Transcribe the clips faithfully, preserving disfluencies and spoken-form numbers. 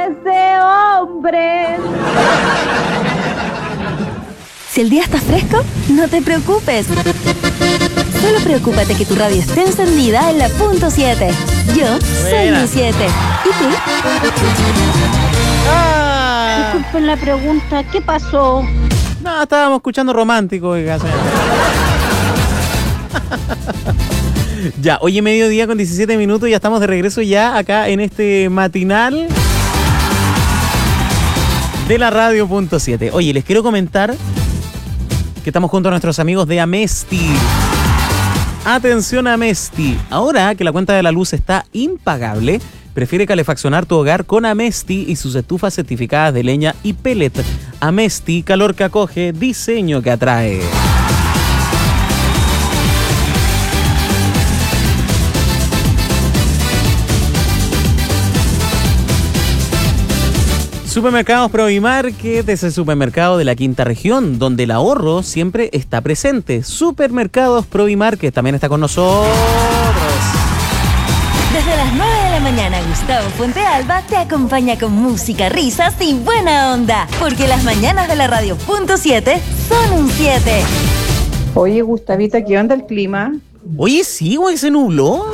ese hombre. Si el día está fresco, no te preocupes. Solo preocúpate que tu radio esté encendida en la punto siete. Yo soy un siete. ¿Y tú? Ah. Disculpen la pregunta, ¿qué pasó? No, estábamos escuchando romántico, oiga, señora. Ya, hoy es mediodía con diecisiete minutos, ya estamos de regreso ya acá en este matinal de la radio punto siete. Oye, les quiero comentar que estamos junto a nuestros amigos de Amesti. Atención, Amesti. Ahora que la cuenta de la luz está impagable, prefiere calefaccionar tu hogar con Amesti y sus estufas certificadas de leña y pellet. Amesti, calor que acoge, diseño que atrae. Supermercados Provimarket es el supermercado de la quinta región, donde el ahorro siempre está presente. Supermercados Provimarket también está con nosotros. Desde las nueve de la mañana, Gustavo Fuente Alba te acompaña con música, risas y buena onda. Porque las mañanas de la radio punto siete son un siete. Oye, Gustavita, ¿qué onda el clima? Oye, sí, güey, se nubló.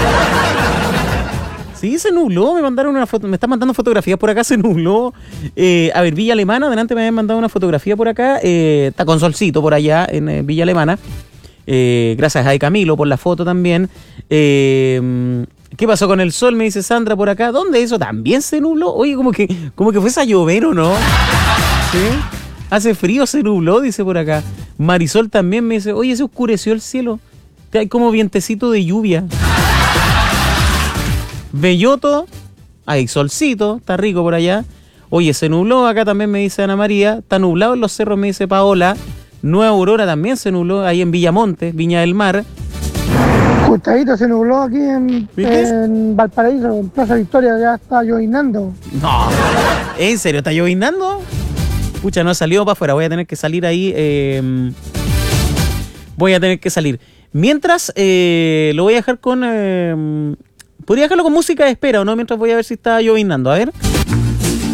Sí, se nubló, me mandaron una foto, me están mandando fotografías por acá, se nubló. Eh, a ver, Villa Alemana, adelante me habían mandado una fotografía por acá, eh, está con solcito por allá en eh, Villa Alemana. Eh, gracias a Camilo por la foto también. Eh, ¿Qué pasó con el sol? Me dice Sandra por acá. ¿Dónde eso? ¿También se nubló? Oye, como que, como que fuese a llover, ¿o no? ¿Sí? Hace frío, se nubló, dice por acá. Marisol también me dice, oye, se oscureció el cielo. Hay como vientecito de lluvia. Belloto, hay solcito, está rico por allá. Oye, se nubló, acá también me dice Ana María. Está nublado en los cerros, me dice Paola. Nueva Aurora también se nubló, ahí en Villamonte, Viña del Mar. Gustadito, se nubló aquí en, en Valparaíso, en Plaza Victoria, ya está llovinando. No, ¿en serio está llovinando? Pucha, no he salido para afuera, voy a tener que salir ahí. Eh, voy a tener que salir. Mientras, eh, lo voy a dejar con... Eh, podría dejarlo con música de espera, ¿o no? Mientras voy a ver si está llovinando, a ver.